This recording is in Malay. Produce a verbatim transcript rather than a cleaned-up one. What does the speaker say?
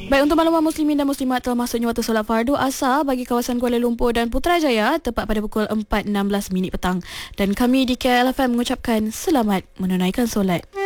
Baik, untuk maklumat muslimin dan muslimat, termasuknya waktu solat fardu asar bagi kawasan Kuala Lumpur dan Putrajaya tepat pada pukul empat enam belas minit petang. Dan kami di K L F M mengucapkan selamat menunaikan solat.